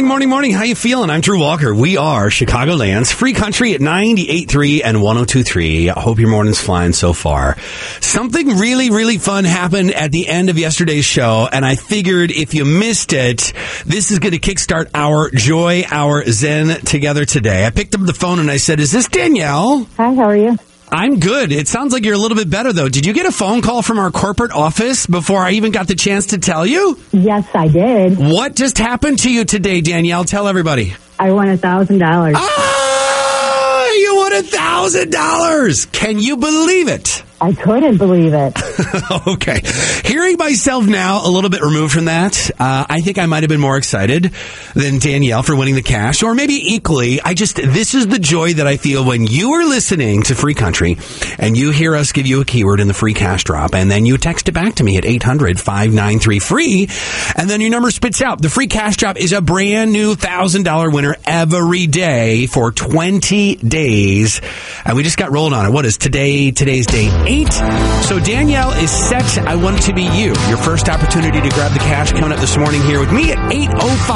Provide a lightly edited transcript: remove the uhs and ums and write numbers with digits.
Morning. How you feeling? I'm Drew Walker. We are Chicagoland's Free Country at 98.3 and 102.3. I hope your morning's flying so far. Something really, really fun happened at the end of yesterday's show, and I figured if you missed it, this is going to kickstart our joy, our zen together today. I picked up the phone and I said, is this Danielle? Hi, how are you? I'm good. It sounds like you're a little bit better, though. Did you get a phone call from our corporate office before I even got the chance to tell you? Yes, I did. What just happened to you today, Danielle? Tell everybody. I won $1,000. Ah, you won $1,000. Can you believe it? I couldn't believe it. Okay. Hearing myself now a little bit removed from that, I think I might have been more excited than Danielle for winning the cash, or maybe equally. This is the joy that I feel when you are listening to Free Country and you hear us give you a keyword in the free cash drop, and then you text it back to me at 800-593-FREE, and then your number spits out. The free cash drop is a brand new $1,000 winner every day for 20 days, and we just got rolled on it. What is today? Today's date 8. So Danielle is set. I want it to be you. Your first opportunity to grab the cash coming up this morning here with me at 8:05.